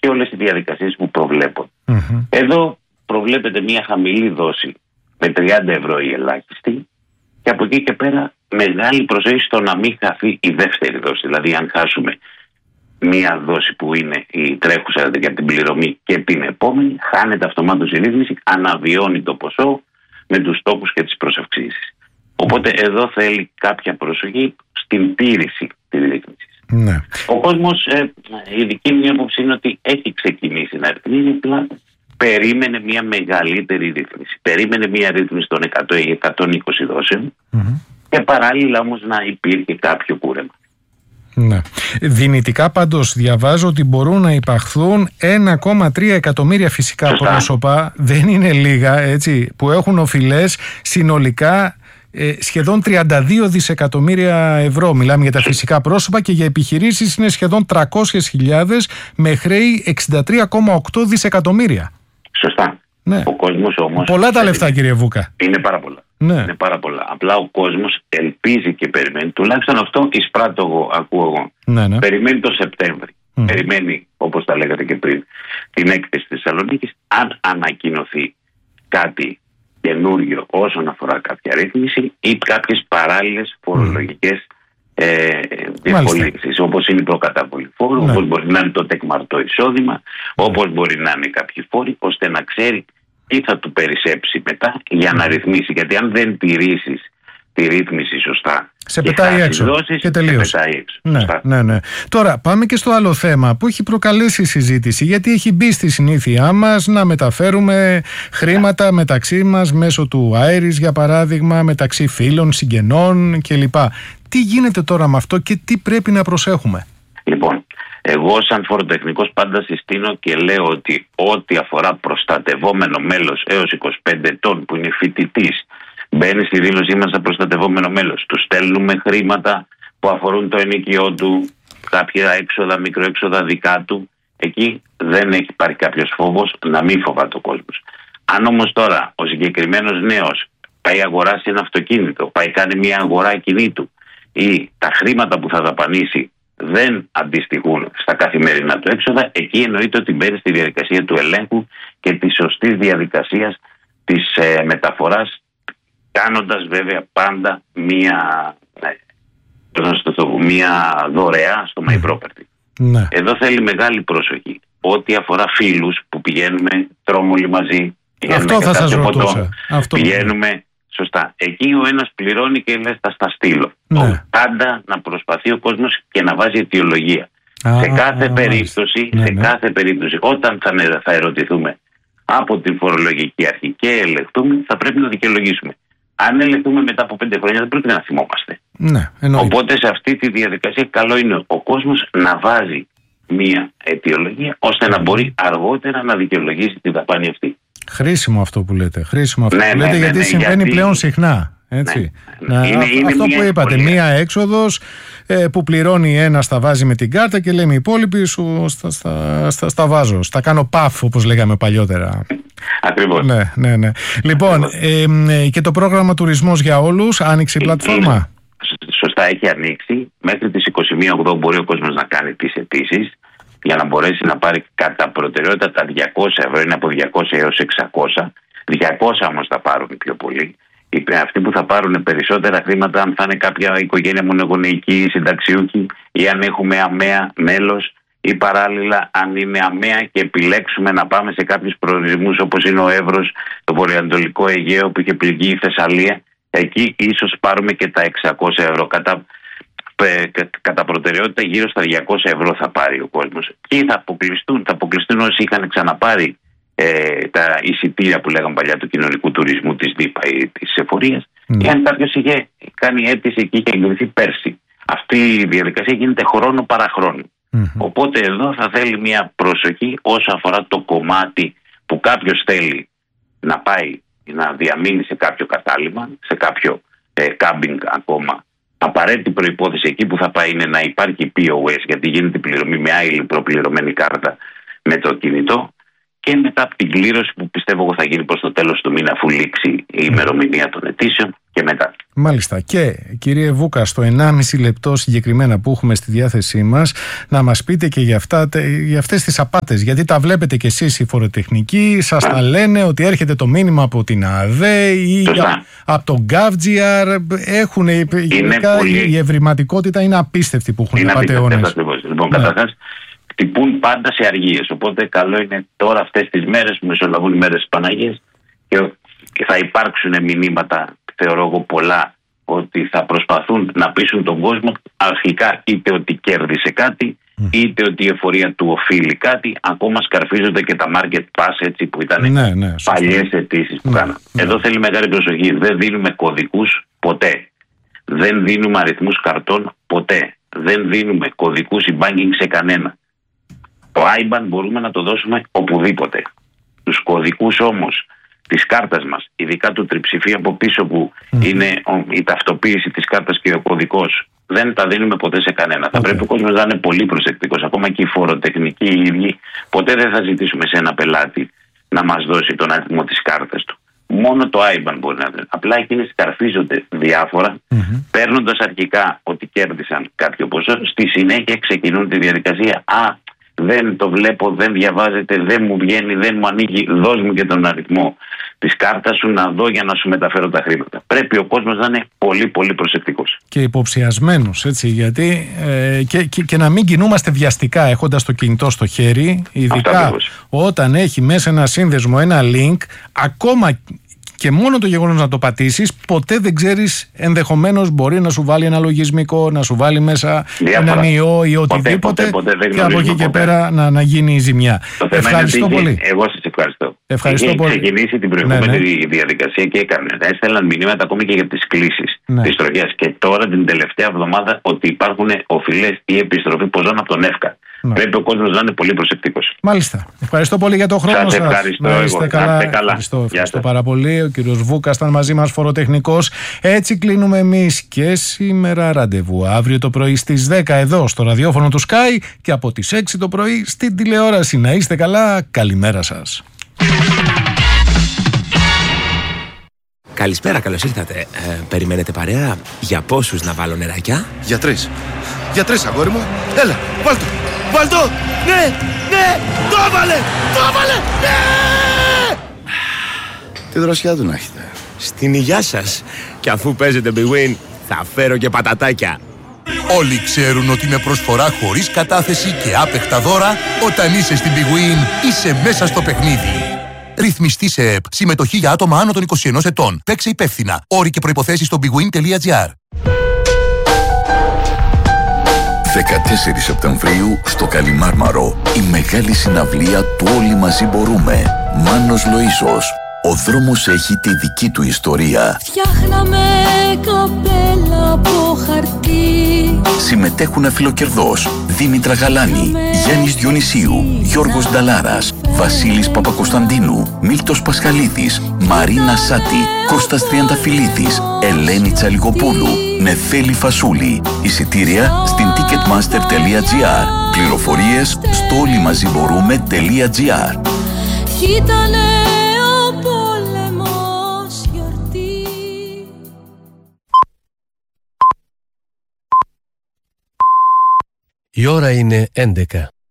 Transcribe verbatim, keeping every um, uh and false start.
και όλες οι διαδικασίες που προβλέπουν. Mm-hmm. Εδώ προβλέπεται μια χαμηλή δόση με τριάντα ευρώ η ελάχιστη, και από εκεί και πέρα μεγάλη προσοχή στο να μην χαθεί η δεύτερη δόση. Δηλαδή, αν χάσουμε μία δόση που είναι η τρέχουσα για την πληρωμή και την επόμενη, χάνεται αυτομάτως η ρύθμιση, αναβιώνει το ποσό με τους στόχους και τις προσαυξήσεις. Οπότε εδώ θέλει κάποια προσοχή στην τήρηση της ρύθμισης. Ναι. Ο κόσμος, ε, η δική μου άποψη είναι ότι έχει ξεκινήσει να ρυθμίζει, απλά περίμενε μια μεγαλύτερη ρύθμιση. Περίμενε μια ρύθμιση των εκατό ή εκατόν είκοσι δόσεων, mm-hmm. και παράλληλα όμως να υπήρχε κάποιο κούρεμα. Ναι. Δυνητικά πάντως διαβάζω ότι μπορούν να υπαχθούν ένα κόμμα τρία εκατομμύρια φυσικά Σωστά. πρόσωπα, δεν είναι λίγα, έτσι, που έχουν οφειλές συνολικά ε, σχεδόν τριάντα δύο δισεκατομμύρια ευρώ. Μιλάμε για τα Σωστά. φυσικά πρόσωπα, και για επιχειρήσεις είναι σχεδόν τριακόσιες χιλιάδες με χρέη εξήντα τρία κόμμα οκτώ δισεκατομμύρια. Σωστά. Ναι. Ο κόσμος όμως... Πολλά τα λεφτά, κύριε Βούκα. Είναι πάρα πολλά. Ναι. Είναι πάρα πολλά. Απλά ο κόσμος ελπίζει και περιμένει. Τουλάχιστον αυτό εισπράττω εγώ, ακούω εγώ. Ναι, ναι. Περιμένει το Σεπτέμβρη. Mm. Περιμένει, όπως τα λέγατε και πριν, την έκθεση της Θεσσαλονίκης. Αν ανακοινωθεί κάτι καινούριο όσον αφορά κάποια ρύθμιση ή κάποιες παράλληλες φορολογικές mm. ε, διευκολύνσεις, όπως είναι η προκαταβολή φόρου, ναι. όπως μπορεί να είναι το τεκμαρτό εισόδημα, mm. όπως μπορεί να είναι κάποιοι φόροι, ώστε να ξέρει τι θα του περισσέψει μετά για να ρυθμίσει. Γιατί αν δεν τηρήσεις τη ρύθμιση σωστά, σε πετάει έξω δόσεις, και τελείωσε. Σε πετάει έξω. Ναι, ναι, ναι. Τώρα πάμε και στο άλλο θέμα που έχει προκαλέσει συζήτηση, γιατί έχει μπει στη συνήθειά μας να μεταφέρουμε χρήματα μεταξύ μας μέσω του Άιρις, για παράδειγμα, μεταξύ φίλων, συγγενών κλπ. Τι γίνεται τώρα με αυτό και τι πρέπει να προσέχουμε? Λοιπόν, εγώ σαν φοροτεχνικός πάντα συστήνω και λέω ότι ό,τι αφορά προστατευόμενο μέλος έως είκοσι πέντε ετών που είναι φοιτητής, μπαίνει στη δήλωσή μας σαν προστατευόμενο μέλος, του στέλνουμε χρήματα που αφορούν το ενοίκιό του, κάποια έξοδα, μικροέξοδα δικά του, εκεί δεν έχει υπάρχει κάποιος φόβος, να μην φοβάται ο κόσμος. Αν όμως τώρα ο συγκεκριμένος νέος πάει αγοράσει ένα αυτοκίνητο, πάει κάνει μια αγορά ακινήτου ή τα χρήματα που θα δαπανίσει δεν αντιστοιχούν στα καθημερινά του έξοδα, εκεί εννοείται ότι μπαίνει στη διαδικασία του ελέγχου και της σωστής διαδικασίας της ε, μεταφοράς, κάνοντας βέβαια πάντα μία, ε, μία δωρεά στο My Property. Ναι. Εδώ θέλει μεγάλη προσοχή. Ό,τι αφορά φίλους που πηγαίνουμε, τρώμε όλοι μαζί, αυτό θα σας ρωτούσα. Αυτό πηγαίνουμε... Σωστά. Εκεί ο ένας πληρώνει και λες θα στα στείλω. Ναι. Πάντα να προσπαθεί ο κόσμος και να βάζει αιτιολογία. Α, σε κάθε α, περίπτωση, ναι, σε ναι. κάθε περίπτωση, όταν θα, θα ερωτηθούμε από την φορολογική αρχή και ελεγχτούμε, θα πρέπει να δικαιολογήσουμε. Αν ελεγχτούμε μετά από πέντε χρόνια, δεν πρέπει να θυμόμαστε. Ναι, εννοείται. Οπότε σε αυτή τη διαδικασία, καλό είναι ο κόσμος να βάζει μία αιτιολογία, ώστε να μπορεί αργότερα να δικαιολογήσει τη δαπάνη αυτή. Χρήσιμο αυτό που λέτε, χρήσιμο αυτό ναι, που λέτε, ναι, γιατί ναι, συμβαίνει γιατί... πλέον συχνά. Έτσι. Ναι, ναι. Είναι, είναι αυτό που είπατε, ευκολία. μία έξοδος ε, που πληρώνει ένα, τα βάζει με την κάρτα και λέμε οι υπόλοιποι σου στα, στα, στα, στα βάζω, στα κάνω παφ όπως λέγαμε παλιότερα. Ακριβώς. Ναι, ναι, ναι. Λοιπόν, ε, ε, και το πρόγραμμα Τουρισμός για Όλους, άνοιξε η πλατφόρμα. Σωστά, έχει ανοίξει. Μέχρι τις είκοσι μία Οκτώβρη μπορεί ο κόσμος να κάνει τις αιτήσεις για να μπορέσει να πάρει κατά προτεραιότητα τα διακόσια ευρώ, είναι από διακόσια έως εξακόσια. διακόσια όμως θα πάρουν πιο πολύ. Αυτοί που θα πάρουν περισσότερα χρήματα, αν θα είναι κάποια οικογένεια μονογονεϊκή, συνταξιούχη, ή αν έχουμε αμαία μέλος, ή παράλληλα αν είναι αμαία και επιλέξουμε να πάμε σε κάποιους προορισμούς όπως είναι ο Εύρος, το βορειοανατολικό Αιγαίο που είχε πληγεί η Θεσσαλία, εκεί ίσως πάρουμε και τα εξακόσια ευρώ. Κατά, κατά προτεραιότητα γύρω στα διακόσια ευρώ θα πάρει ο κόσμος. Και θα αποκλειστούν, θα αποκλειστούν όσοι είχαν ξαναπάρει ε, τα εισιτήρια που λέγαμε παλιά του κοινωνικού τουρισμού, της ΔΥΠΑ ή της εφορίας. Mm. Εάν κάποιος είχε κάνει αίτηση εκεί και εγκριθεί πέρσι. Αυτή η διαδικασία γίνεται χρόνο παρά χρόνο. Mm-hmm. Οπότε εδώ θα θέλει μια προσοχή όσο αφορά το κομμάτι που κάποιος θέλει να πάει να διαμείνει σε κάποιο κατάλημα, σε κάποιο ε, κάμπινγκ ακόμα. Απαραίτητη προϋπόθεση εκεί που θα πάει είναι να υπάρχει πι ο ες, γιατί γίνεται πληρωμή με άλλη προπληρωμένη κάρτα με το κινητό, και μετά από την κλήρωση που πιστεύω εγώ θα γίνει προς το τέλος του μήνα, αφού λήξει η ημερομηνία των αιτήσεων, και μετά. Μάλιστα. Και κύριε Βούκα, στο ενάμιση λεπτό συγκεκριμένα που έχουμε στη διάθεσή μας, να μας πείτε και για, αυτά, για αυτές τις απάτες. Γιατί τα βλέπετε κι εσείς οι φοροτεχνικοί, σας τα λένε ότι έρχεται το μήνυμα από την ΑΔΕ ή για, από τον γκάφτζιαρ. Έχουν, γενικά πολύ... η ευρηματικότητα είναι απίστευτη που έχουν οι απατεώνες. Λοιπόν, ναι. Καταρχάς, χτυπούν πάντα σε αργίες. Οπότε καλό είναι τώρα αυτές τις μέρες που μεσολαβούν οι μέρες της Παναγίας και, και θα υπάρξουν μηνύματα, θεωρώ εγώ, πολλά, ότι θα προσπαθούν να πείσουν τον κόσμο αρχικά είτε ότι κέρδισε κάτι, mm. είτε ότι η εφορία του οφείλει κάτι. Ακόμα σκαρφίζονται και τα market pass, έτσι, που ήταν ναι, ναι, παλιές αιτήσεις που ναι, κάναμε. Ναι. Εδώ θέλει μεγάλη προσοχή. Δεν δίνουμε κωδικούς ποτέ. Δεν δίνουμε αριθμούς καρτών ποτέ. Δεν δίνουμε κωδικούς e-banking σε κανένα. Το άι μπαν μπορούμε να το δώσουμε οπουδήποτε. Τους κωδικούς όμως της κάρτας μας, ειδικά του τριψηφίου από πίσω που mm. είναι η ταυτοποίηση της κάρτας και ο κωδικός, δεν τα δίνουμε ποτέ σε κανένα. Okay. Θα πρέπει ο κόσμος να είναι πολύ προσεκτικός. Ακόμα και οι φοροτεχνικοί οι ίδιοι, ποτέ δεν θα ζητήσουμε σε ένα πελάτη να μας δώσει τον αριθμό της κάρτας του. Μόνο το άι μπαν μπορεί να δει. Απλά εκείνοι σκαρφίζονται διάφορα, mm-hmm. παίρνοντας αρχικά ότι κέρδισαν κάποιο ποσό, στη συνέχεια ξεκινούν τη διαδικασία. Α, δεν το βλέπω, δεν διαβάζεται, δεν μου βγαίνει, δεν μου ανοίγει. Δώσ' μου και τον αριθμό της κάρτας σου να δω για να σου μεταφέρω τα χρήματα. Πρέπει ο κόσμος να είναι πολύ πολύ προσεκτικός. Και υποψιασμένος, έτσι, γιατί ε, και, και, και να μην κινούμαστε βιαστικά έχοντας το κινητό στο χέρι, ειδικά όταν έχει μέσα ένα σύνδεσμο, ένα link, ακόμα και μόνο το γεγονός να το πατήσεις, ποτέ δεν ξέρεις, ενδεχομένως μπορεί να σου βάλει ένα λογισμικό, να σου βάλει μέσα έναν ιό ή οτιδήποτε, ποτέ, ποτέ, ποτέ, και από εκεί ποτέ. Και πέρα να, να γίνει η ζημιά. Ευχαριστώ πολύ. Εγώ σας ευχαριστώ. Ευχαριστώ Είχε πολύ. ξεκινήσει την προηγούμενη ναι, ναι. διαδικασία και έκανε. Έστελναν μηνύματα ακόμη και για τις κλήσεις ναι. της τροχιάς. Και τώρα την τελευταία εβδομάδα ότι υπάρχουν οφειλές ή επιστροφή ποσών από τον ΕΦΚΑ. Ναι. Πρέπει ο κόσμος να είναι πολύ προσεκτικός. Μάλιστα. Ευχαριστώ πολύ για το χρόνο σας. Σας ευχαριστώ. Να είστε εγώ. καλά. Να είστε καλά. Ευχαριστώ, ευχαριστώ πάρα πολύ. Ο κύριος Βούκας ήταν μαζί μας, φοροτεχνικός. Έτσι κλείνουμε εμείς και σήμερα. Ραντεβού αύριο το πρωί στις δέκα εδώ στο ραδιόφωνο του Sky και από τις έξι το πρωί στην τηλεόραση. Να είστε καλά. Καλημέρα σας. Καλησπέρα, καλώς ήρθατε. Ε, περιμένετε παρέα? Για πόσους να βάλω νεράκια? Για τρεις. Για τρεις, αγόρι μου. Έλα, βάλ' το. Βάλ' το. Ναι, ναι, το έβαλε, το έβαλε, ναι! Τι δροσιά του να έχετε. Στην υγειά σας. Και αφού παίζετε Big Win, θα φέρω και πατατάκια. Όλοι ξέρουν ότι με προσφορά χωρίς κατάθεση και άπεχτα δώρα, όταν είσαι στην Big Win, είσαι μέσα στο παιχνίδι. Ρυθμιστή σε ΕΠ. Συμμετοχή για άτομα άνω των είκοσι ενός ετών. Παίξε υπεύθυνα. Όροι και προϋποθέσεις στο bigwin τελεία gr. δεκατέσσερις Σεπτεμβρίου στο Καλιμάρμαρο. Η μεγάλη συναυλία του Όλοι Μαζί Μπορούμε. Μάνος Λοΐσος. Ο δρόμος έχει τη δική του ιστορία. Φτιάχναμε καπέλα από χαρτί. Συμμετέχουν Αφιλοκερδός, Δήμητρα Γαλάνη, Γιάννης Διονυσίου, Γιώργος Νταλάρας, Βασίλης Παπακοσταντίνου, Μίλτος Πασχαλίδης, Μαρίνα Σάτη, Κώστας Τριανταφυλλίδης, Ελένη Τσαλιγοπούλου, Νεφέλη Φασούλη. Εισιτήρια στην ticketmaster τελεία gr. Πληροφορίες στο όλοιμαζιμπορούμε τελεία gr. Η ώρα είναι έντεκα.